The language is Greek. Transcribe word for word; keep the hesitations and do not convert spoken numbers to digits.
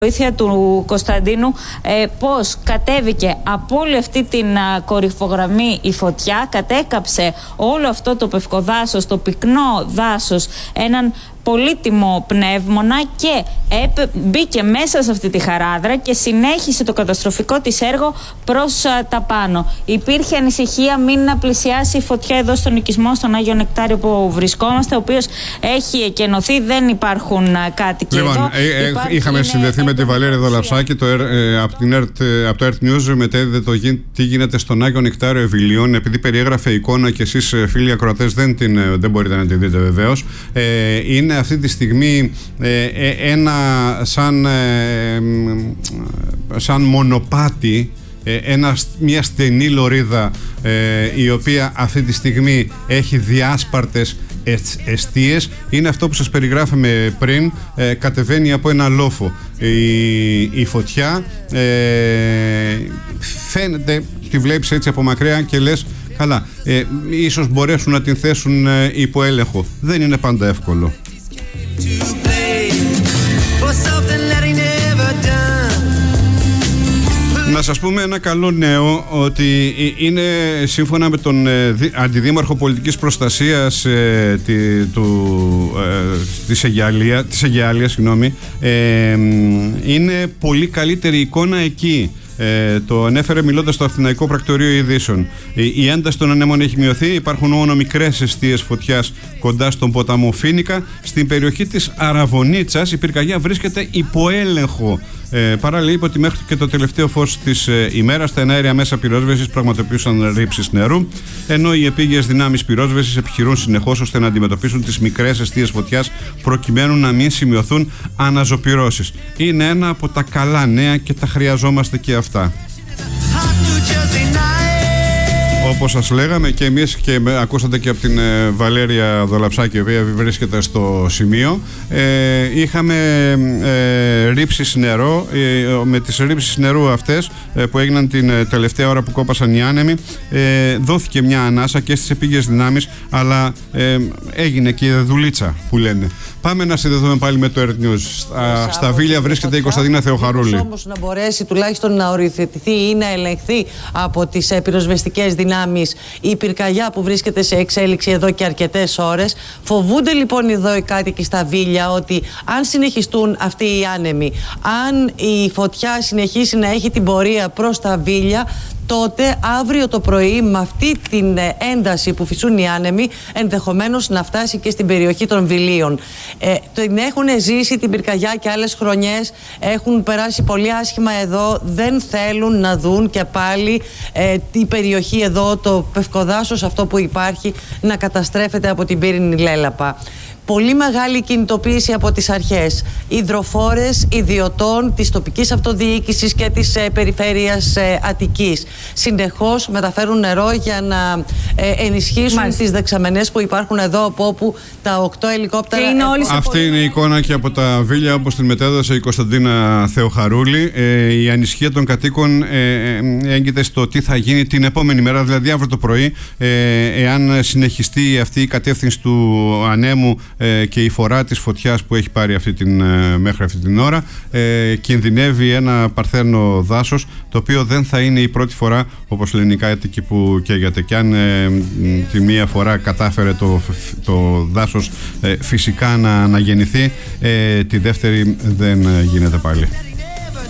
βοήθεια του Κωνσταντίνου, ε, πώς κατέβηκε από όλη αυτή την α, κορυφογραμμή η φωτιά, κατέκαψε όλο αυτό το πευκοδάσος, το πυκνό δάσος, έναν πολύτιμο πνεύμονα και έπ, μπήκε μέσα σε αυτή τη χαράδρα και συνέχισε το καταστροφικό της έργο προς α, τα πάνω. Υπήρχε ανησυχία μην να πλησιάσει η φωτιά εδώ στον οικισμό, στον Άγιο Νεκτάριο που βρισκόμαστε, ο οποίος έχει εκενωθεί, δεν υπάρχουν α, κάτοικοι λοιπόν, εδώ. Ε, ε, είχαμε συνδεθεί με τη Βαλέρια Δολαψάκη το, ε, από, την Earth, ε, από το Earth News, μετέδιδε το τι γίνεται στον Άγιο Νεκτάριο Ευηλίων. Επειδή περιέγραφε εικόνα και εσείς φίλοι ακροατές δεν, την, δεν μπορείτε να τη δείτε βεβαίως, ε, είναι αυτή τη στιγμή ε, ε, ένα σαν, ε, σαν μονοπάτι, ε, ένα, μια στενή λωρίδα ε, η οποία αυτή τη στιγμή έχει διάσπαρτες εστίες. Είναι αυτό που σας περιγράφαμε πριν, ε, κατεβαίνει από ένα λόφο η, η φωτιά, ε, φαίνεται, τη βλέπεις έτσι από μακριά και λες καλά, ε, ίσως μπορέσουν να την θέσουν ε, υπό έλεγχο. Δεν είναι πάντα εύκολο. Να σας πούμε ένα καλό νέο, ότι είναι σύμφωνα με τον Αντιδήμαρχο Πολιτικής Προστασίας ε, τη, του, ε, της, Αιγιάλια, της Αιγιάλιας, συγγνώμη, ε, είναι πολύ καλύτερη εικόνα εκεί. Ε, το ανέφερε μιλώντας στο Αθηναϊκό Πρακτορείο Ειδήσεων. Η, η ένταση των ανέμων έχει μειωθεί. Υπάρχουν μόνο μικρές εστίες φωτιάς κοντά στον ποταμό Φίνικα. Στην περιοχή της Αραβωνίτσας η πυρκαγιά βρίσκεται υπό έλεγχο. Ε, παράλληλα, είπε ότι μέχρι και το τελευταίο φως της ε, ημέρας τα εναέρια μέσα πυρόσβεσης πραγματοποιούσαν ρήψεις νερού, ενώ οι επίγειες δυνάμεις πυρόσβεσης επιχειρούν συνεχώς ώστε να αντιμετωπίσουν τις μικρές εστίες φωτιάς προκειμένου να μην σημειωθούν αναζωπυρώσεις. Είναι ένα από τα καλά νέα και τα χρειαζόμαστε και αυτά. Όπως σας λέγαμε και εμείς, και ακούσατε και από την ε, Βαλέρια Δολαψάκη, η οποία βρίσκεται στο σημείο, ε, είχαμε ε, ρήψεις νερό. Ε, με τις ρήψεις νερού αυτές ε, που έγιναν την ε, τελευταία ώρα που κόπασαν οι άνεμοι, ε, δόθηκε μια ανάσα και στις επίγειες δυνάμεις, αλλά ε, έγινε και δουλίτσα που λένε. Πάμε να συνδεθούμε πάλι με το Earth News. Στα, στα Βίλια βρίσκεται η Κωνσταντίνα Θεοχαρούλη. Όμως να μπορέσει τουλάχιστον να οριοθετηθεί ή να ελεγχθεί από τις πυροσβεστικές δυνάμεις η πυρκαγιά που βρίσκεται σε εξέλιξη εδώ και αρκετές ώρες. Φοβούνται λοιπόν εδώ οι κάτοικοι στα Βίλια ότι αν συνεχιστούν αυτοί οι άνεμοι, αν η φωτιά συνεχίσει να έχει την πορεία προς τα Βίλια, τότε αύριο το πρωί με αυτή την ένταση που φυσούν οι άνεμοι ενδεχομένως να φτάσει και στην περιοχή των Βιλίων. Ε, την έχουν ζήσει την πυρκαγιά και άλλες χρονιές, έχουν περάσει πολύ άσχημα εδώ, δεν θέλουν να δουν και πάλι ε, την περιοχή εδώ, το πευκοδάσος αυτό που υπάρχει, να καταστρέφεται από την πύρινη λέλαπα. Πολύ μεγάλη κινητοποίηση από τις αρχές, υδροφόρες, ιδιωτών της τοπικής αυτοδιοίκησης και της ε, περιφέρειας ε, Αττικής. Συνεχώς μεταφέρουν νερό για να ε, ενισχύσουν Μάλιστα. τις δεξαμενές που υπάρχουν εδώ, από όπου τα οκτώ ελικόπτερα... Είναι όλοι ε, Αυτή είναι η εικόνα και από τα Βίλια, όπως την μετέδωσε η Κωνσταντίνα Θεοχαρούλη. Ε, η ανησυχία των κατοίκων ε, ε, έγκυται στο τι θα γίνει την επόμενη μέρα, δηλαδή αύριο το πρωί, ε, εάν συνεχιστεί αυτή η κατεύθυνση του ανέμου και η φορά της φωτιάς που έχει πάρει αυτή την, μέχρι αυτή την ώρα, ε, κινδυνεύει ένα παρθένο δάσος, το οποίο δεν θα είναι η πρώτη φορά, όπως λένε οι κάτοικοι, που καίγεται. Και αν ε, τη μία φορά κατάφερε το, το δάσος ε, φυσικά να, να γεννηθεί, ε, τη δεύτερη δεν γίνεται πάλι.